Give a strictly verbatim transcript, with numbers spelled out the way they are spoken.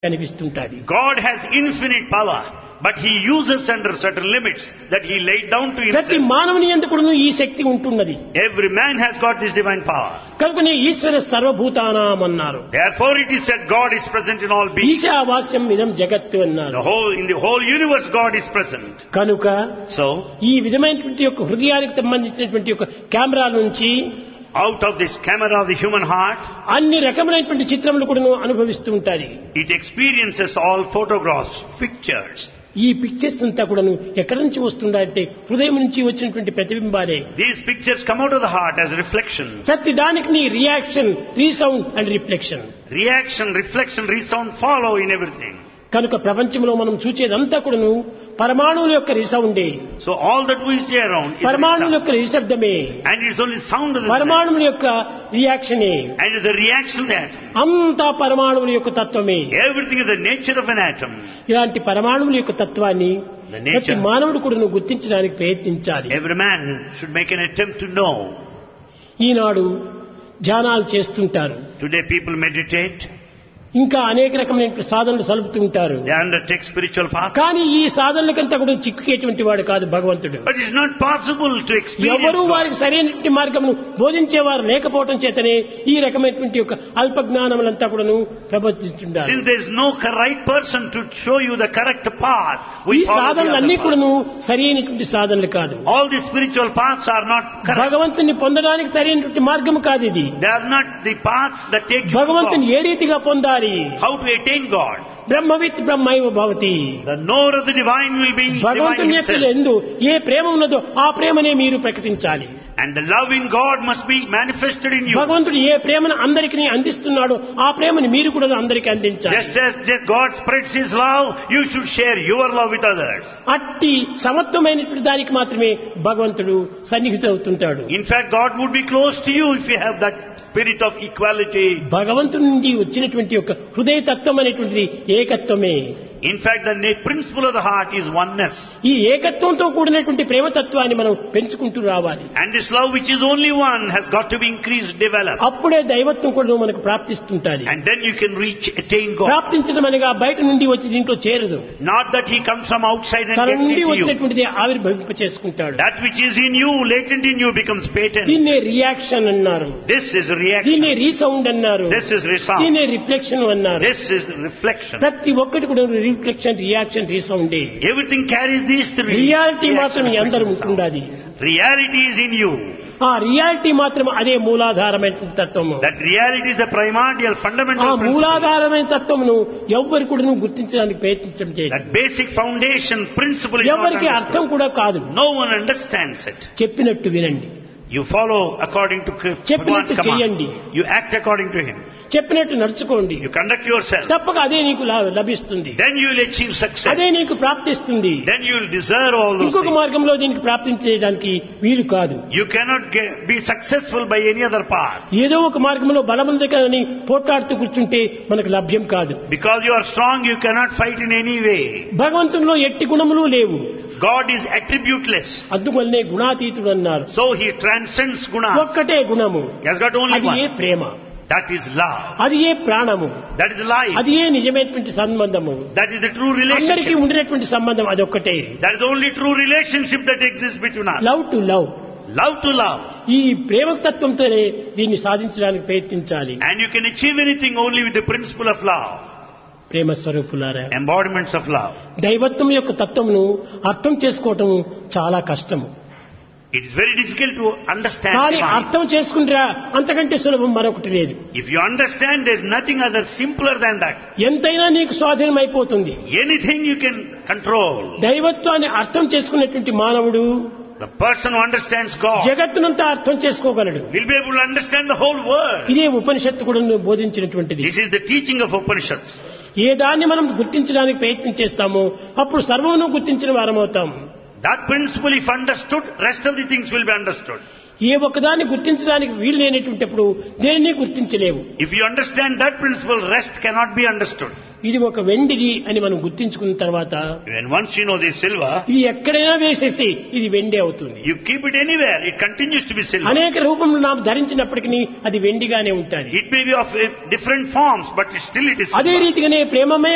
కనిపిస్తుంటాది. God has infinite power, but He uses under certain limits that He laid down to ప్రతి Himself. మానవుని యందు కూడా ఈ శక్తి ఉంటున్నది. Every man has got this divine power. కనుకనే ఈశ్వర సర్వభూతానాం అన్నారు. Therefore it is said God is present in all beings. ఈశావాస్యం ఇదం జగత్తు అన్నారు. The whole, in the whole universe God is present. కనుక So, ఈ విధమైనటువంటి యొక్క హృదయానికి సంబంధించినటువంటి యొక్క కెమెరా నుంచి out of this camera of the human heart, అన్ని రకమైనటువంటి చిత్రములు కూడా అనుభవిస్తూ ఉంటాయి. it experiences all photographs, pictures. ఈ పిక్చర్స్ అంతా కూడా ఎక్కడి నుంచి వస్తుందంటే హృదయం నుంచి వచ్చినటువంటి ప్రతిబింబాలే. These pictures come out of the heart as reflection. ప్రతి దానికి నీ reaction, resound and reflection. Reaction, reflection, resound follow in everything. కనుక ప్రపంచంలో మనం చూచేదంతా కూడాను పరమాణువుల యొక్క రిసౌండే. So all that we see around is పరమాణువుల sound. యొక్క నిశ్శబ్దమే. And it's only sound of the పరమాణువుల యొక్క రియాక్షనే. and it's the reaction of the atom. అంతా పరమాణువుల యొక్క తత్వమే. Everything is the nature of an atom. ఇలాంటి పరమాణువుల యొక్క తత్వాన్ని The nature. ప్రతి మానవుడు కూడా గుర్తించడానికి ప్రయత్నించాలి. Every man should make an attempt to know. ఈనాడు ధ్యానాలు చేస్తుంటారు. Today people meditate, ఇంకా అనేక రకమైన సాధనలు సలుపుతూ ఉంటారు. they undertake spiritual path. కానీ ఈ సాధనలకంతా కూడా చిక్కుకేటువంటి వాడు కాదు భగవంతుడు. But it's not possible to experience ఎవరు God. వారికి సరైనటువంటి మార్గమును బోధించేవారు లేకపోవటం చేతనే ఈ రకమైనటువంటి యొక్క అల్ప జ్ఞానములంతా కూడాను ప్రబోధిస్తుంటారు. Since there is no right person to show you the correct path, ఈ we follow the సాధనలన్నీ other path. కూడాను సరైనటువంటి సాధనలు కాదు. All the spiritual paths are not correct. భగవంతుని పొందడానికి సరైనటువంటి మార్గం కాదు ఇది. They are not the paths that take you to భగవంతుని God. ఏ రీతిగా పొందాలి? How to attain God. బ్రహ్మవిత్ బ్రహ్మైవ Bhavati. The knower of the divine will be divine భగవంతుని యొక్క himself. ఎందు ఏ ప్రేమ ఉన్నదో ఆ ప్రేమనే మీరు ప్రకటించాలి. And the love in God must be manifested in you. భగవంతుడు ఏ ప్రేమను అందరికీ అందిస్తున్నాడో ఆ ప్రేమను మీరు కూడా అందరికీ అందించాలి. Just as just God spreads His love, you should share your love with others. అట్టి సమత్వమైనటువంటి దానికి మాత్రమే భగవంతుడు సన్నిహితుడవుతుంటాడు. In fact, God would be close to you if you have that spirit of equality. భగవంతుడి నుండి వచ్చినటువంటి యొక్క హృదయ తత్వం అనేటువంటిది ఏకత్వమే. In fact, the na- principle of the heart is oneness. ఈ ఏకత్వంతో కూడినటువంటి ప్రేమతత్వాన్ని మనం పెంచుకుంటూ రావాలి. And this love which is only one has got to be increased, developed. అప్పుడే దైవత్వం కూడా మనకు ప్రాప్తిస్తుంటాది. And then you can reach, attain God. ప్రాప్తించడం అనగా బయట నుండి వచ్చి దీంట్లో చేరదు. Not that He comes from outside and తన gets నుండి into you. వచ్చినటువంటిది ఆవిర్భవింప చేసుకుంటాడు. That which is in you, latent in you, becomes patent. దీన్నే రియాక్షన్ అన్నారు. This is దీన్నే reaction. రీసౌండ్ అన్నారు. This is resound. దీన్నే రిఫ్లెక్షన్ అన్నారు. This is reflection. ప్రతి ఒక్కటి కూడా reflection, reaction, రీసౌండే. Everything carries these three. Reality మాత్రం Reaction, అందరూ reflection, ఉంటుండాలి. sound. Reality is in you. ఆ రియాలిటీ మాత్రం అదే మూలాధారమైన తత్వము. That reality is the primordial, ఆ fundamental principle. మూలాధారమైన తత్వమును ఎవ్వరు కూడా గుర్తించడానికి ప్రయత్నించడం చేయదు. That basic foundation principle is not ఎవరికి అర్థం understood. కూడా కాదు. No one understands it. చెప్పినట్టు వినండి, You follow according to Bhagwan's చెప్పినట్టు command. చేయండి. You act according to Him. చెప్పినట్టు నడుచుకోండి. You conduct yourself. తప్పక అదే నీకు లా- లభిస్తుంది. Then you will achieve success. అదే నీకు ప్రాప్తిస్తుంది. Then you will deserve all those ఇంకొక things. మార్గంలో దీనికి ప్రాప్తించేయడానికి వీలు కాదు. You cannot get, be successful by any other path. ఏదో ఒక మార్గంలో బలముంది కానీ పోట్లాడుతూ కూర్చుంటే మనకు లభ్యం కాదు. Because you are strong, you cannot fight in any way. భగవంతునిలో ఎట్టి గుణములు లేవు. God is attributeless. అందువల్లనే గుణాతీతుడు అన్నారు. So He transcends guna. ఒక్కటే గుణము, He has got only అది ఏ one. Prema, That is love. అది ఏ ప్రాణము, That is life. అది ఏ నిజమైనటువంటి సంబంధము. That is the true అందరికీ relationship. ఉండినటువంటి సంబంధం అదొక్కటే. That is the only true relationship that exists between us. Love to love. Love to love. ఈ ప్రేమ తత్వంతోనే దీన్ని సాధించడానికి ప్రయత్నించాలి. And you can achieve anything only with the principle of love. ప్రేమ స్వరూపులారా, Embodiments of love. దైవత్వం యొక్క తత్వమును అర్థం చేసుకోవటం చాలా కష్టము. It is very difficult to understand. కానీ divine. అర్థం చేసుకుంటా అంతకంటే సులభం మరొకటి లేదు. If you understand, there is nothing other simpler than that. ఎంతైనా నీకు స్వాధీనం అయిపోతుంది. Anything you can control. దైవత్వాన్ని అర్థం చేసుకున్నటువంటి మానవుడు The person who understands God జగత్తునంతా అర్థం చేసుకోగలడు. will be able to understand the whole world. ఇదే ఉపనిషత్తు కూడా బోధించినటువంటిది. This is the teaching of Upanishads. ఏ దాన్ని మనం గుర్తించడానికి ప్రయత్నం చేస్తామో అప్పుడు సర్వమును గుర్తించిన వారమవుతాం. That principle, if understood, rest of the things will be understood. ఏ ఒక్కదాన్ని గుర్తించడానికి వీలు లేనటువంటిప్పుడు దేన్ని గుర్తించలేవు. If you understand that principle, rest cannot be understood. ఇది ఒక వెండిది అని మనం గుర్తించుకున్న తర్వాత When once you know this silver, ఇది ఎక్కడైనా వేసేసి ఇది వెండి అవుతుంది. you keep it anywhere, it continues to be silver. అనేక రూపంలో நாம் ధరించినప్పటికీ అది వెండిగానే ఉంటుంది. It may be of uh, different forms, but still it is అదే silver. రీతిగానే ప్రేమమే